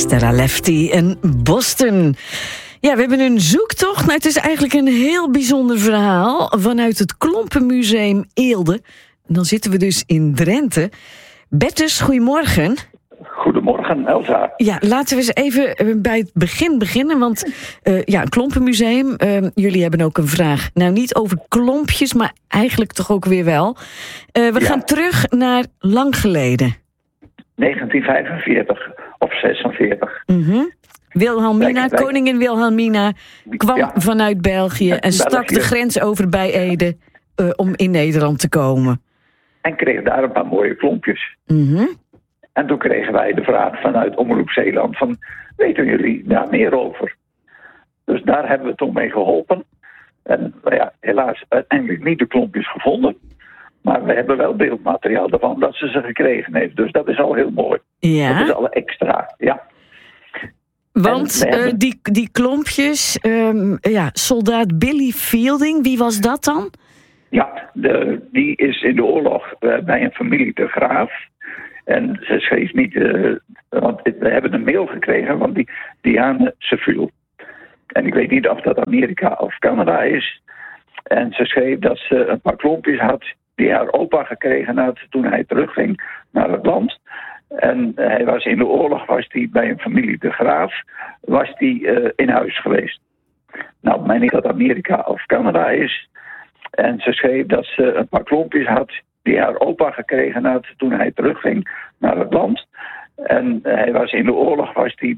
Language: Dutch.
Stella Lefty en Boston. Ja, we hebben een zoektocht. Nou, het is eigenlijk een heel bijzonder verhaal vanuit het Klompenmuseum Eelde. En dan zitten we dus in Drenthe. Bertus, goedemorgen. Goedemorgen, Elsa. Ja, laten we eens even bij het begin beginnen. Want een klompenmuseum, jullie hebben ook een vraag. Nou, niet over klompjes, maar eigenlijk toch ook weer wel. We gaan terug naar lang geleden. 1945 of 46. Mm-hmm. Koningin Wilhelmina kwam vanuit België en stak de grens over bij Ede om in Nederland te komen. En kreeg daar een paar mooie klompjes. Mm-hmm. En toen kregen wij de vraag vanuit Omroep Zeeland van, weten jullie daar meer over? Dus daar hebben we toen mee geholpen. En helaas uiteindelijk niet de klompjes gevonden. Maar we hebben wel beeldmateriaal ervan dat ze gekregen heeft. Dus dat is al heel mooi. Ja. Dat is al extra, ja. Want die klompjes, soldaat Billy Fielding, wie was dat dan? Ja, die is in de oorlog bij een familie te Graaf. En ze schreef niet, want we hebben een mail gekregen van die Diane Seville. En ik weet niet of dat Amerika of Canada is. En ze schreef dat ze een paar klompjes had die haar opa gekregen had toen hij terugging naar het land. En hij was in de oorlog, was hij bij een familie de Graaf, was hij in huis geweest. Nou, ik meen niet dat Amerika of Canada is. En ze schreef dat ze een paar klompjes had die haar opa gekregen had toen hij terugging naar het land. En hij was in de oorlog, was hij